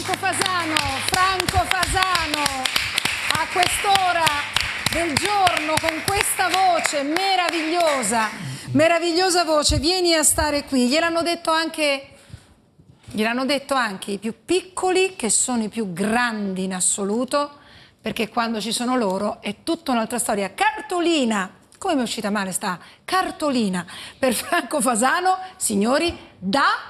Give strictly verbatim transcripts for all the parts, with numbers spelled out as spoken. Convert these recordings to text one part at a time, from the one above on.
Franco Fasano, Franco Fasano, a quest'ora del giorno, con questa voce meravigliosa, meravigliosa voce, vieni a stare qui. Gliel'hanno detto anche, gliel'hanno detto anche i più piccoli, che sono i più grandi in assoluto, perché quando ci sono loro è tutta un'altra storia. Cartolina, come mi è uscita male sta cartolina per Franco Fasano, signori, da...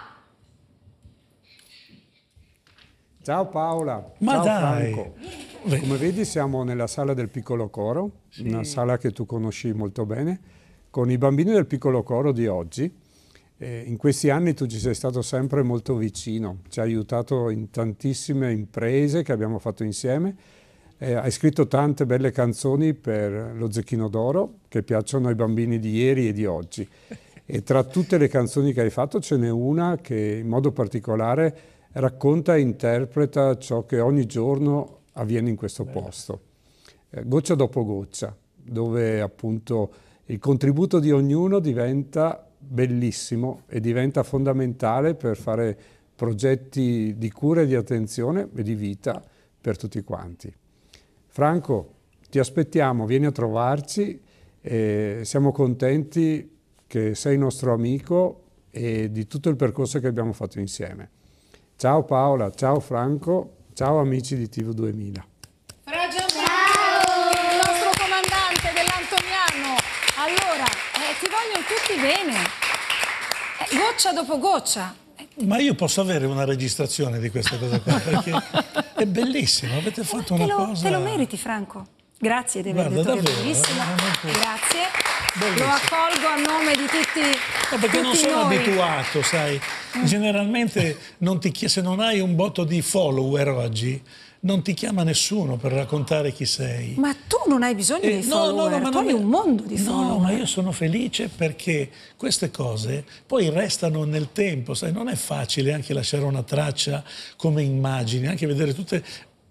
Ciao Paola, Ma ciao dai. Franco. Come vedi siamo nella sala del Piccolo Coro, sì. Una sala che tu conosci molto bene, con i bambini del Piccolo Coro di oggi. Eh, in questi anni tu ci sei stato sempre molto vicino, ci hai aiutato in tantissime imprese che abbiamo fatto insieme. Eh, hai scritto tante belle canzoni per lo Zecchino d'Oro che piacciono ai bambini di ieri e di oggi. E tra tutte le canzoni che hai fatto ce n'è una che in modo particolare racconta e interpreta ciò che ogni giorno avviene in questo posto. Eh, goccia dopo goccia, dove appunto il contributo di ognuno diventa bellissimo e diventa fondamentale per fare progetti di cura e di attenzione e di vita per tutti quanti. Franco, ti aspettiamo, vieni a trovarci, e siamo contenti che sei nostro amico e di tutto il percorso che abbiamo fatto insieme. Ciao Paola, ciao Franco, ciao amici di T V duemila. Fra Gianfranco, il nostro comandante dell'Antoniano. Allora, eh, ti vogliono tutti bene, eh, goccia dopo goccia. Ma io posso avere una registrazione di questa cosa qua, perché è bellissimo, avete fatto una te lo, cosa... Te lo meriti, Franco. Grazie di aver Guarda, detto che è davvero, bellissima. eh, Grazie. Bellissimo. Lo accolgo a nome di tutti, No, perché tutti non sono noi. abituato, sai. Generalmente non ti chiede, se non hai un botto di follower oggi, non ti chiama nessuno per raccontare chi sei. Ma tu non hai bisogno Eh, di no, follower, no, no, ma tu non hai è- un mondo di follower. No, ma io sono felice perché queste cose poi restano nel tempo, sai, non è facile anche lasciare una traccia come immagini, anche vedere tutte...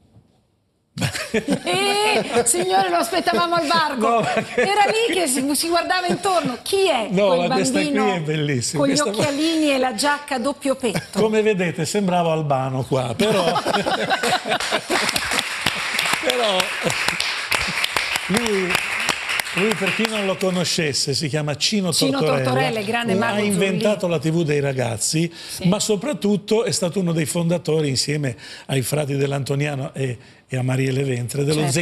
Eh, signore, lo aspettavamo al varco. No, perché- Era lì che si, si guardava intorno. Chi è No, quel ma questa bambino qui è bellissima. con gli Questa- occhialini e la giacca a doppio petto? Come vedete sembrava Albano qua, però... però lui, lui, per chi non lo conoscesse, si chiama Cino, Cino Tortorella. Tortorella, il grande mago Ha inventato Zurlini. la tivù dei ragazzi, Sì. ma soprattutto è stato uno dei fondatori, insieme ai frati dell'Antoniano e, e a Marielle Ventre, dello Certo.